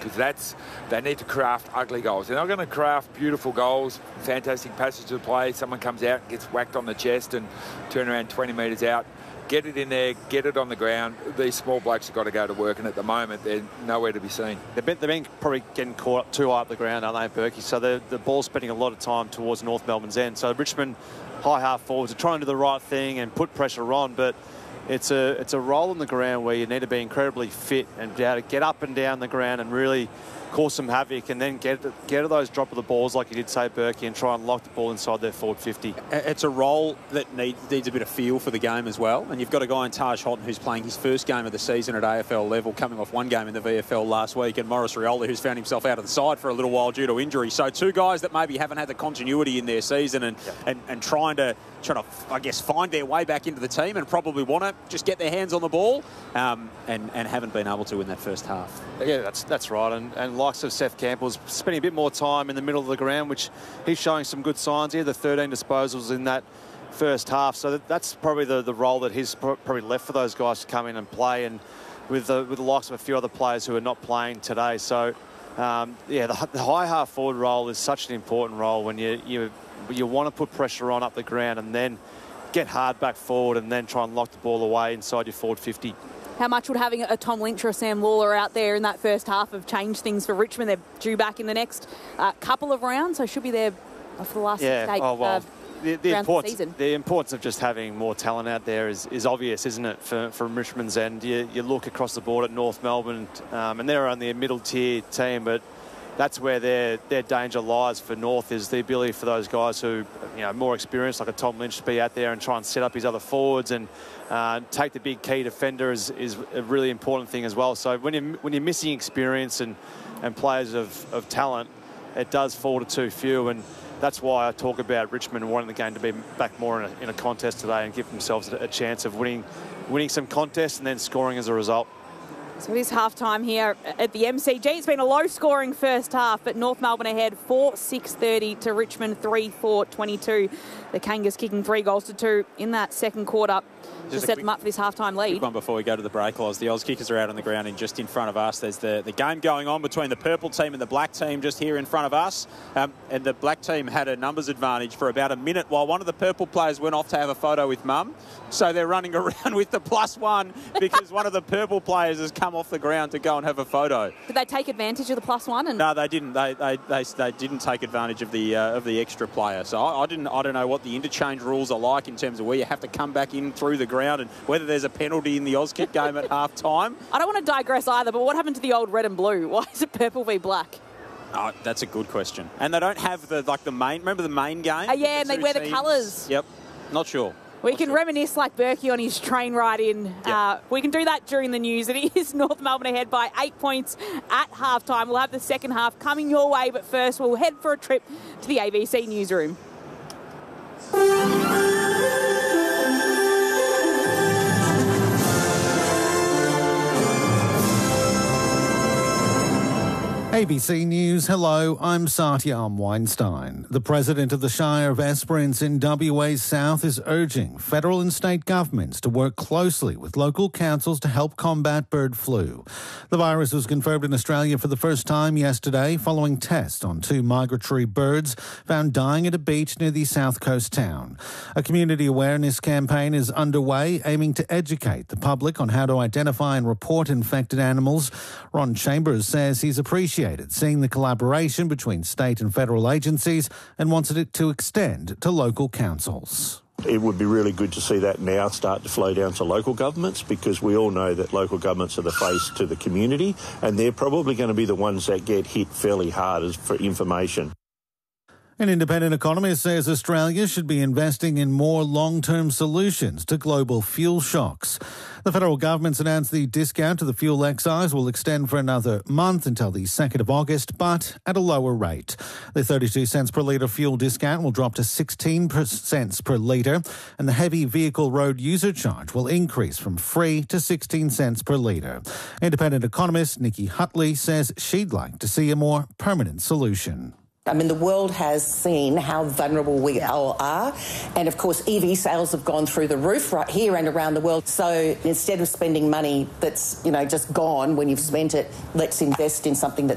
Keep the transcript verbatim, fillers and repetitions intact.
because that's they need to craft ugly goals. They're not going to craft beautiful goals, fantastic passage of play. Someone comes out, gets whacked on the chest and turn around twenty metres out. Get it in there, get it on the ground. These small blokes have got to go to work, and at the moment, they're nowhere to be seen. They've been, they've been probably getting caught up too high up the ground, aren't they, Berkey? So the, the ball's spending a lot of time towards North Melbourne's end. So Richmond, high half forwards, are trying to do the right thing and put pressure on, but it's a, it's a role on the ground where you need to be incredibly fit and be able to get up and down the ground and really cause some havoc, and then get get to those drop of the balls like you did say, Berkey, and try and lock the ball inside their forward fifty. It's a role that needs, needs a bit of feel for the game as well, and you've got a guy in Taj Houghton who's playing his first game of the season at A F L level, coming off one game in the V F L last week, and Maurice Riola, who's found himself out of the side for a little while due to injury. So two guys that maybe haven't had the continuity in their season and, yep. and, and trying to, trying to, I guess, find their way back into the team, and probably want to just get their hands on the ball, um, and, and haven't been able to in that first half. Yeah, that's that's right, and, and likes of Seth Campbell's spending a bit more time in the middle of the ground, which he's showing some good signs here. The thirteen disposals in that first half, so that, that's probably the, the role that he's probably left for those guys to come in and play, and with the, with the likes of a few other players who are not playing today. So, um, yeah, the, the high half forward role is such an important role when you, you, you want to put pressure on up the ground and then get hard back forward and then try and lock the ball away inside your forward fifty. How much would having a Tom Lynch or a Sam Lawler out there in that first half have changed things for Richmond? They're due back in the next uh, couple of rounds, so should be there for the last yeah. eight oh, well, uh, the, the, rounds importance, of the season. The importance of just having more talent out there is, is obvious, isn't it, for, from Richmond's end? You, you look across the board at North Melbourne, um, and they're only a middle-tier team, but that's where their their danger lies for North, is the ability for those guys who, you know, more experienced, like a Tom Lynch, to be out there and try and set up his other forwards and uh, take the big key defender is, is a really important thing as well. So when you're, when you're missing experience and, and players of, of talent, it does fall to too few, and that's why I talk about Richmond wanting the game to be back more in a, in a contest today and give themselves a chance of winning, winning some contests and then scoring as a result. So it is half-time here at the M C G. It's been a low-scoring first half, but North Melbourne ahead four six thirty to Richmond three four twenty-two. The Kangas kicking three goals to two in that second quarter to Just set quick, them up for this half-time lead. Quick one before we go to the break, Loz. The Oz kickers are out on the ground, and just in front of us, there's the, the game going on between the purple team and the black team just here in front of us. Um, and the black team had a numbers advantage for about a minute while one of the purple players went off to have a photo with Mum. So they're running around with the plus one because one of the purple players has come off the ground to go and have a photo. Did they take advantage of the plus one? And no, they didn't. They they, they, they didn't take advantage of the uh, of the extra player. So I, I didn't. I don't know what the interchange rules are like in terms of where you have to come back in through the ground and whether there's a penalty in the Auskick game at half time. I don't want to digress either, but what happened to the old red and blue? Why is it purple v black? Oh, that's a good question. And they don't have the like the main. Remember the main game? Oh, yeah, and the they wear teams? the colours. Yep. Not sure. We Not can sure. reminisce like Berkey on his train ride in. Yep. Uh, we can do that during the news. It is North Melbourne ahead by eight points at halftime. We'll have the second half coming your way, but first we'll head for a trip to the A B C newsroom. A B C News, hello, I'm Satyam Weinstein. The President of the Shire of Esperance in W A's South is urging federal and state governments to work closely with local councils to help combat bird flu. The virus was confirmed in Australia for the first time yesterday following tests on two migratory birds found dying at a beach near the South Coast town. A community awareness campaign is underway aiming to educate the public on how to identify and report infected animals. Ron Chambers says he's appreciated seeing the collaboration between state and federal agencies and wanted it to extend to local councils. It would be really good to see that now start to flow down to local governments, because we all know that local governments are the face to the community, and they're probably going to be the ones that get hit fairly hard as for information. An independent economist says Australia should be investing in more long-term solutions to global fuel shocks. The federal government's announced the discount to the fuel excise will extend for another month until the second of August, but at a lower rate. The thirty-two cents per litre fuel discount will drop to sixteen cents per litre, and the heavy vehicle road user charge will increase from free to sixteen cents per litre. Independent economist Nikki Hutley says she'd like to see a more permanent solution. I mean, the world has seen how vulnerable we all are. And, of course, E V sales have gone through the roof right here and around the world. So instead of spending money that's, you know, just gone when you've spent it, let's invest in something that's